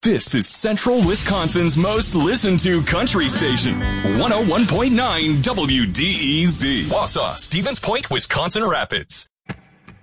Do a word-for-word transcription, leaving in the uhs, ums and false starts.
This is Central Wisconsin's most listened to country station, one oh one point nine W D E Z. Wausau, Stevens Point, Wisconsin Rapids.